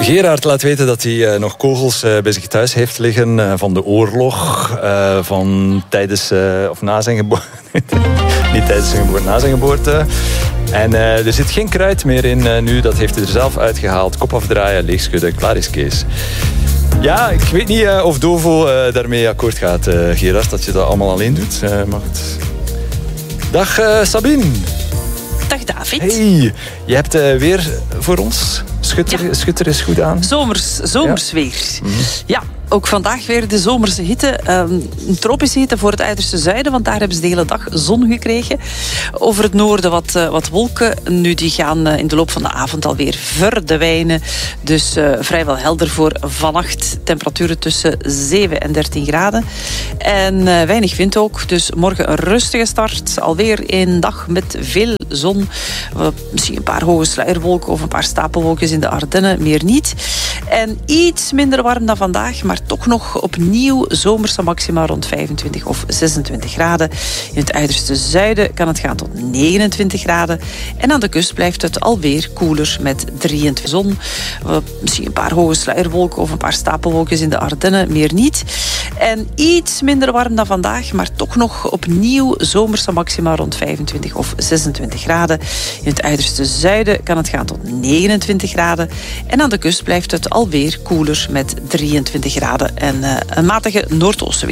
Gerard laat weten dat hij nog kogels bij zich thuis heeft liggen van de oorlog, van tijdens of na zijn geboorte. Niet tijdens zijn geboorte, na zijn geboorte. En er zit geen kruid meer in nu, dat heeft hij er zelf uitgehaald. Kop afdraaien, leegschudden, klaar is Kees. Ja, ik weet niet of Dovo daarmee akkoord gaat, Gerard, dat je dat allemaal alleen doet. Maar goed. Dag Sabine. Dag David. Hey, je hebt weer voor ons. Schutter is goed aan. Zomers weer. Mm-hmm. Ja, ook vandaag weer de zomerse hitte. Een tropische hitte voor het uiterste zuiden, want daar hebben ze de hele dag zon gekregen. Over het noorden wat wolken. Nu, die gaan in de loop van de avond alweer verdwijnen. Dus vrijwel helder voor vannacht. Temperaturen tussen 7 en 13 graden. En weinig wind ook. Dus morgen een rustige start. Alweer een dag met veel zon. Misschien een paar hoge sluierwolken of een paar stapelwolkjes in de Ardennen. Meer niet. En iets minder warm dan vandaag, maar toch nog opnieuw zomerse maxima rond 25 of 26 graden. In het uiterste zuiden kan het gaan tot 29 graden. En aan de kust blijft het alweer koeler met 23 zon. Misschien een paar hoge sluierwolken of een paar stapelwolkjes in de Ardennen. Meer niet. En iets minder warm dan vandaag, maar toch nog opnieuw zomerse maxima rond 25 of 26 graden. In het uiterste zuiden kan het gaan tot 29 graden. En aan de kust blijft het alweer koeler met 23 graden en een matige noordoostenwind.